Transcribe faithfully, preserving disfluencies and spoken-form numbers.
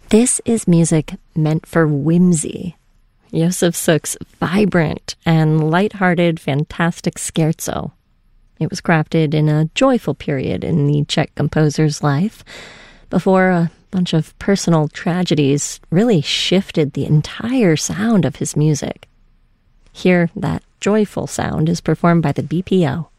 This is music meant for whimsy. Josef Suk's vibrant and light-hearted fantastic scherzo. It was crafted in a joyful period in the Czech composer's life, before a bunch of personal tragedies really shifted the entire sound of his music. Here, that joyful sound is performed by the B P O.